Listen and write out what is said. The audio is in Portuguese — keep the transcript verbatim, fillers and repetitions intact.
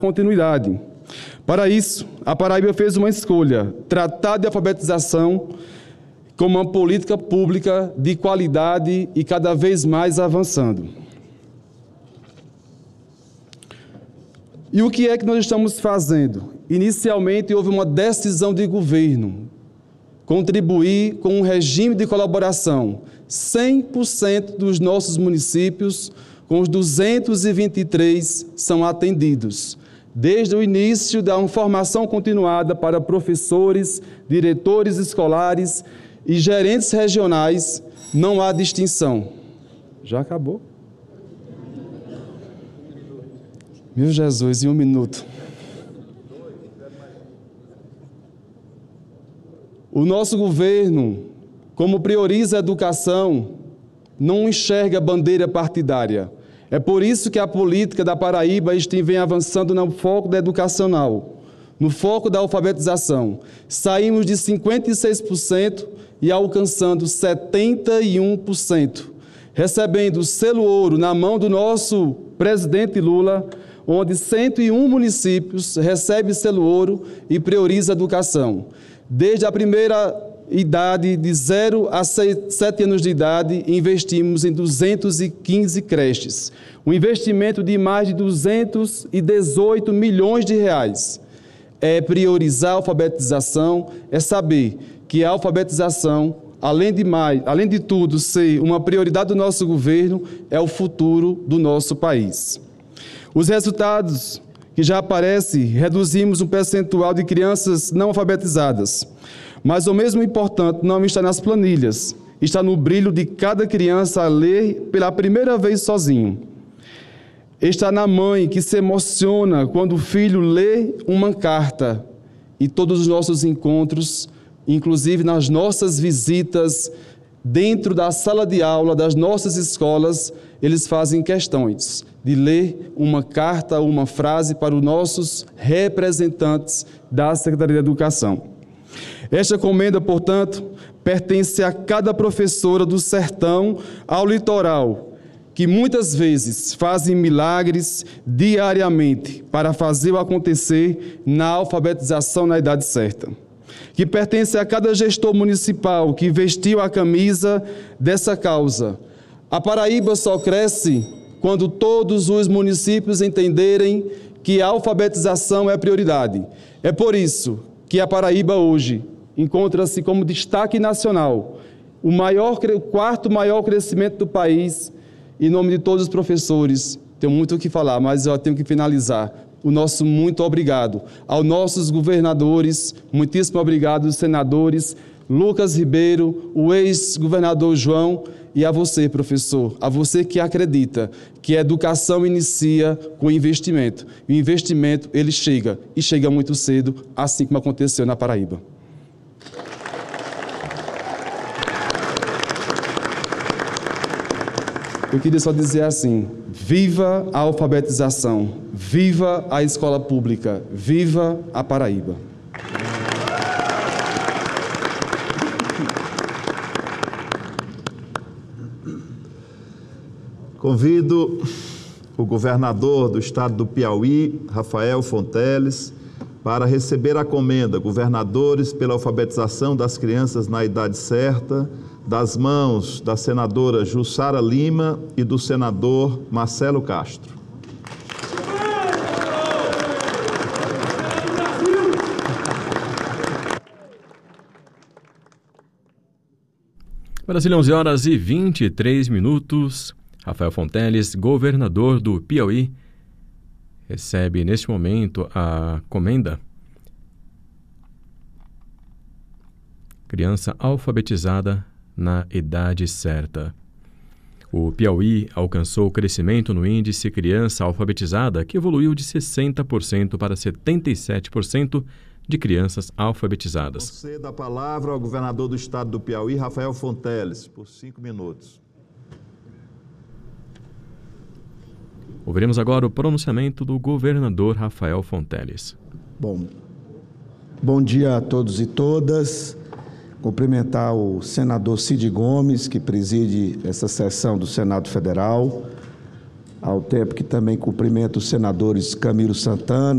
continuidade. Para isso, a Paraíba fez uma escolha: tratar de alfabetização como uma política pública de qualidade e cada vez mais avançando. E o que é que nós estamos fazendo? Inicialmente, houve uma decisão de governo: contribuir com um regime de colaboração. cem por cento dos nossos municípios, com os duzentos e vinte e três, são atendidos. Desde o início da formação continuada para professores, diretores escolares e gerentes regionais, não há distinção. Já acabou? Meu Jesus, em um minuto. O nosso governo, como prioriza a educação, não enxerga bandeira partidária. É por isso que a política da Paraíba vem avançando no foco da educacional, no foco da alfabetização. Saímos de cinquenta e seis por cento e alcançando setenta e um por cento, recebendo o selo ouro na mão do nosso presidente Lula, onde cento e um municípios recebem selo ouro e prioriza a educação. Desde a primeira idade, de zero a sete anos de idade, investimos em duzentas e quinze creches. Um investimento de mais de duzentos e dezoito milhões de reais. É priorizar a alfabetização, é saber que a alfabetização, além de, mais, além de tudo ser uma prioridade do nosso governo, é o futuro do nosso país. Os resultados que já aparecem, reduzimos um percentual de crianças não alfabetizadas. Mas o mesmo importante não está nas planilhas, está no brilho de cada criança a ler pela primeira vez sozinho. Está na mãe que se emociona quando o filho lê uma carta. E todos os nossos encontros, inclusive nas nossas visitas, dentro da sala de aula das nossas escolas, eles fazem questões de ler uma carta, uma frase para os nossos representantes da Secretaria de Educação. Esta comenda, portanto, pertence a cada professora do sertão ao litoral, que muitas vezes fazem milagres diariamente para fazer o acontecer na alfabetização na idade certa. Que pertence a cada gestor municipal que vestiu a camisa dessa causa. A Paraíba só cresce quando todos os municípios entenderem que a alfabetização é prioridade. É por isso que a Paraíba hoje encontra-se como destaque nacional, o, maior, o quarto maior crescimento do país. Em nome de todos os professores, tenho muito o que falar, mas eu tenho que finalizar. O nosso muito obrigado aos nossos governadores, muitíssimo obrigado, senadores, Lucas Ribeiro, o ex-governador João, e a você, professor, a você que acredita que a educação inicia com investimento. E o investimento, ele chega, e chega muito cedo, assim como aconteceu na Paraíba. Eu queria só dizer assim: viva a alfabetização, viva a escola pública, viva a Paraíba. Convido o governador do estado do Piauí, Rafael Fonteles, para receber a comenda Governadores pela alfabetização das crianças na idade certa, das mãos da senadora Jussara Lima e do senador Marcelo Castro. Brasília, onze horas e vinte e três minutos. Rafael Fonteles, governador do Piauí, recebe neste momento a comenda Criança alfabetizada na idade certa. O Piauí alcançou crescimento no índice criança alfabetizada, que evoluiu de sessenta por cento para setenta e sete por cento de crianças alfabetizadas. Conceda a palavra ao governador do estado do Piauí, Rafael Fonteles, por cinco minutos. Ouviremos agora o pronunciamento do governador Rafael Fonteles. Bom, bom dia a todos e todas. Cumprimentar o senador Cid Gomes, que preside essa sessão do Senado Federal, ao tempo que também cumprimento os senadores Camilo Santana